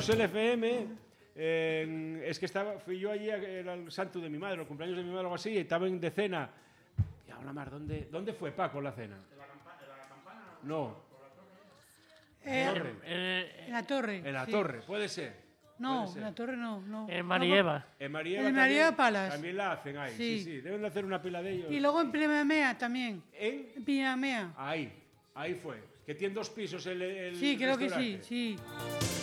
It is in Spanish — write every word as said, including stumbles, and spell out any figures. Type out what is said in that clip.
Pisos L F M. Eh, es que estaba, fui yo allí, era el santo de mi madre, los cumpleaños de mi madre o algo así, y estaba en de cena. Y ahora más, ¿dónde, ¿dónde fue Paco la cena? ¿En la, campa ¿en la campana? No. Eh, torre. en la torre. En la sí. torre, puede ser. No, puede ser. en la torre no. no. En Marieva. En Marieva, En Marieva también, Palas. también la hacen ahí, sí. sí, Sí. Deben de hacer una pila de ellos. Y luego en Pinamea también. ¿En? En Pinamea. Ahí, ahí fue. Que tiene dos pisos el, el Sí, creo que sí, restaurante. sí.